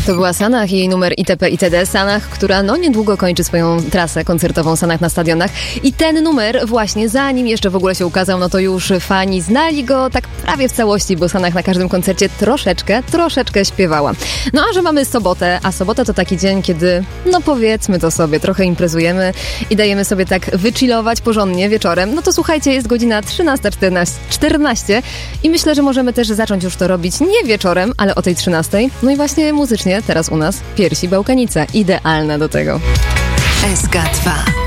To była Sanach i jej numer ITP ITD. Sanach, która niedługo kończy swoją trasę koncertową Sanach na stadionach. I ten numer właśnie, zanim jeszcze w ogóle się ukazał, to już fani znali go tak prawie w całości, bo Sanach na każdym koncercie troszeczkę śpiewała. A że mamy sobotę, a sobota to taki dzień, kiedy, powiedzmy to sobie, trochę imprezujemy i dajemy sobie tak wychillować porządnie wieczorem, to słuchajcie, jest godzina 13:14 i myślę, że możemy też zacząć już to robić nie wieczorem, ale o tej 13:00. I właśnie muzycznie teraz u nas Piersi Bałkanica. Idealna do tego. SK2